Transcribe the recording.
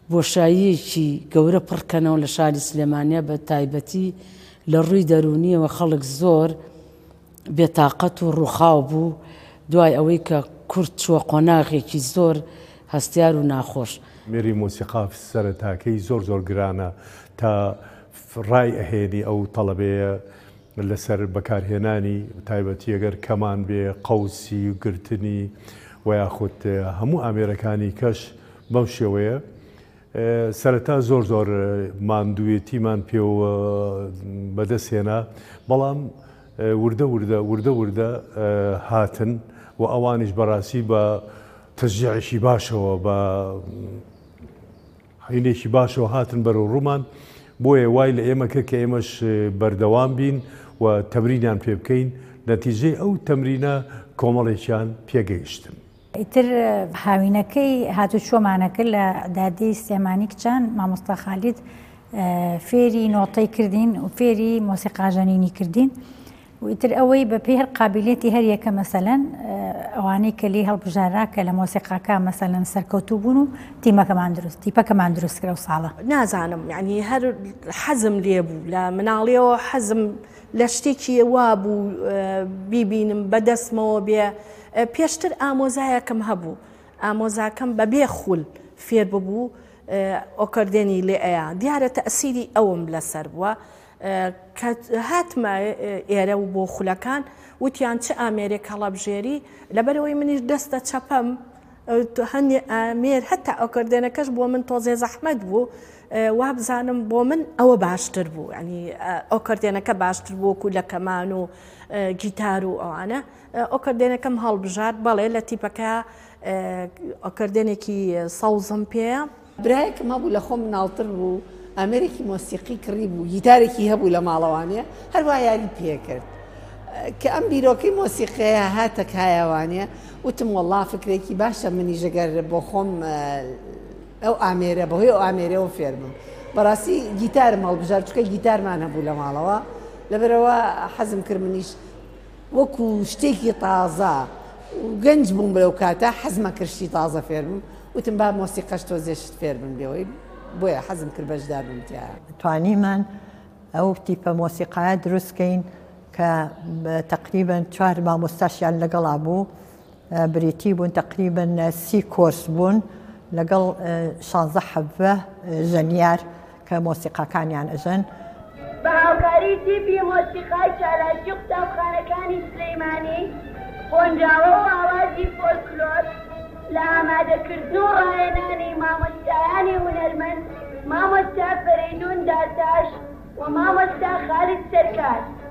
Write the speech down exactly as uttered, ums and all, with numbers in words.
بۆشاییەکی گەورە پڕکەنەوە لە شاری سلێمانیا بە تایبەتی لە ڕووی دەرونیەوە خەڵک زۆر بێتاقەت و ڕووخاو بوو دوای ئەوەی کە کورد چووە قۆناغێکی زۆر هەستیار و ناخۆش. مێری مۆسیقا سەرەتاکەی زۆر زۆر گرانە تا ڕای ئەهێنی ئەو تەڵەبەیە لەسەر بەکارهێنانی تایبەتی ئەگەر کەمان بێ قەوسی و گرتنی و یاخود هەموو ئامێرەکانی کەش بەم شێوەیە. سەرەتا زۆر زۆر ماندوویەتیمان پێوە بەدەستهێنا بەڵام وردە وردە وردە وردە هاتن و ئەوانیش بەڕاستی بە تەشجیعێکی باشەوە بە هەینێکی باشەوە هاتن بەرەو ڕوومان بۆیە وای لە ئێمە کرد کە ئێمەش بەردەوام بین و تەمرینیان پێ بکەین نەتیجەی ئەو تەمرینە کۆمەڵێکیان پێگەیشتن. ئیتر هاوینەکەی هاتوچۆمانەکە لە دادەی سلێمانی کچان مامۆستا خالید فێری نۆتەی کردین و فێری مۆسیقاژەنینی کردین و ئیتر ئەوەی بە پێ هەر قابلیەتی هەر یەکە مەسەلەن ئەوانەی کە لێ هەڵبژارا کە لە مۆسیقاکە مەسەلەن سەرکەوتوو بوون و تیمەکەمان دروست تیپەکەمان دروست کرا و ساڵە نازانم یعنی هەر حەزم لێ بوو لە مناڵیەوە حەزم لە شتێکی وا بوو بیبینم بەدەستمەوە بێ پێشتر ئامۆزایەکەم هەبوو ئامۆزاکەم بەبێ خول فێر ببوو ئۆکەردێنی لێ ئەیە دیارە تەئسیری ئەوم لەسەر بووە هاتمە ئێرە و بۆ خولەکان وتیان چه ئامێرێک هەڵەبژێری لەبەرەوەی منیش دەستە چەپەم هەنێ ئامێر هەتا ئۆکەردێنەکەش بۆ من تۆزێ زەحمەت بوو وا بزانم بۆ من ئەوە باشتر بوو ینی ئۆکەردێنەکە باشتر بوو و لە کەمان و گیتار و ئەوانە ئۆکەردێنەکەم هەڵبژات بەڵێ لە تیپەکە ئۆکەردێنێکی سەوزم پێەیە برایەکم هەبوو لە خۆم مناڵتر بوو ئەمریکی مۆسیقی کڕی بوو گیتارێکی هەبوو لە ماڵەوانەیە هەروە یاری پێکرد کە ئەم بیرۆکەی مۆسیقەیە هاتە کایەوانە وتم وەڵڵا فکرێکی باشە منی ژەگەر بۆ خۆم ئەو ئامێرە بەهۆی ئەو ئامێرەوە فێر بم بەڕاستی گیتارم هەڵبژار چکە گیتارمان هەبوو لە ماڵەوە لەبەرەوە حەزم کرد منیش وەکو شتێکی تازە و گەنج بووم بەو کاتە حەزمە کردشتی تازە فێر بم وتم با مۆسیقەش تۆزێشت فێر بم لێەوەی بۆیە حەزم کرد بەشدار بم تیا توانیمان ئەو تیپە مۆسیقایە دروستکەین کە تقریبن چوار مامۆستاشیان لەگەڵا بوو بریتی بوون تقریبن سی کۆرس بوون لەگەڵ شانزە حەبە ژەنیار کە مۆسیقاکانیان ئەژەن بە هاوکاری تیپی مۆسیقای چالاکی و قوتابخانەکانی سلەیمانی خۆنجاوە و ئاوازی فۆلکلۆر لە ئامادەکردن و ڕاهێنانی مامۆستایانی هونەرمەند مامۆستا فەرەیدون دارتاش و مامۆستا خالید سەرکار